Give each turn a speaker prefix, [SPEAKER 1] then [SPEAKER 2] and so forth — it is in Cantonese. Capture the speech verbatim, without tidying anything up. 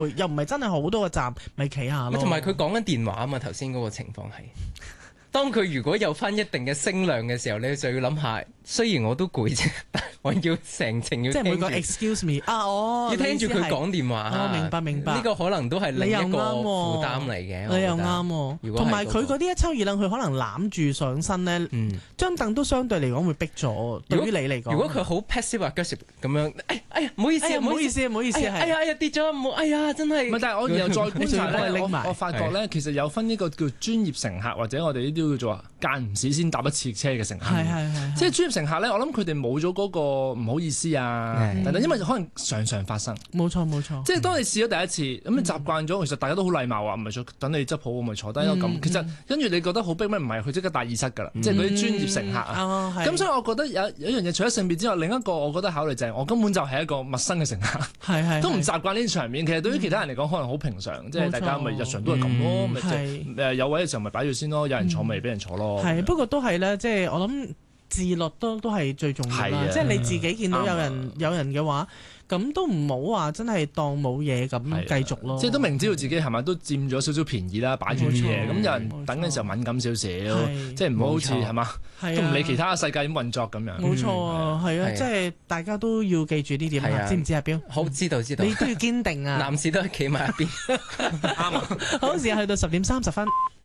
[SPEAKER 1] 又唔係真係好多個站，咪企下咯。
[SPEAKER 2] 同埋佢講緊電話啊嘛，頭先嗰個情況係。當佢如果有翻一定嘅聲量嘅時候，你就要諗下，雖然我都攰啫，但我要成程要聽住。
[SPEAKER 1] 即係每個 excuse me 啊，哦，
[SPEAKER 2] 要聽住佢講電話。
[SPEAKER 1] 哦，明白明白。
[SPEAKER 2] 呢個可能都係另一個負擔嚟嘅。
[SPEAKER 1] 你又啱喎。同埋佢嗰啲一抽二楞，佢可能攬住上身咧，張凳都相對嚟講會逼咗。對於你嚟講，
[SPEAKER 2] 如果佢好 passive aggressive 咁樣，哎哎呀，唔好意思，
[SPEAKER 1] 唔好意思，唔好意思，
[SPEAKER 2] 哎呀哎呀跌咗，冇，哎呀真係。
[SPEAKER 3] 唔係，但係我又再觀察咧，我我發覺咧，其實有分呢個叫專業乘客或者我哋呢啲叫做間唔時先搭一次車嘅乘客，
[SPEAKER 1] 係係係，
[SPEAKER 3] 即係專業乘客咧，我諗佢哋冇咗嗰個唔好意思啊等等，因為可能常常發生。
[SPEAKER 1] 冇錯冇錯，
[SPEAKER 3] 即係當你試咗第一次，咁你習慣咗，其實大家都好禮貌啊，唔係再等你執好，咪坐低咯咁。其實跟住你覺得好逼咩？唔係佢即刻大意失㗎啦，即係嗰啲專業乘客啊。咁所以我覺得有有一樣嘢，除咗性別之外，另一個我覺得考慮就係我根本就係一個陌生嘅乘客，
[SPEAKER 1] 係係
[SPEAKER 3] 都唔習慣呢啲場面。其實對於其他人嚟講，可能好平常，即係大家咪日常都係咁咯，咪誒有位嘅時候咪擺住先咯，有人坐咪俾人坐咯。
[SPEAKER 1] 係不過都係咧，即係我諗自律都都係最重要啦。即係你自己見到有人有人嘅話，咁都唔好話真係當冇嘢咁繼續咯。
[SPEAKER 3] 即係都明知道自己係咪都佔咗少少便宜啦，擺住啲嘢，咁有人等嘅時候敏感少少，即係唔好好似係嘛，都唔理其他世界點運作咁樣。冇
[SPEAKER 1] 錯啊，係啊，即係大家都要記住呢點啊，知唔知阿標？
[SPEAKER 2] 好，知道知道。
[SPEAKER 1] 你都要堅定啊！
[SPEAKER 2] 男士都係企埋一邊。
[SPEAKER 3] 啱啊！
[SPEAKER 1] 好，時間去到十點三十分。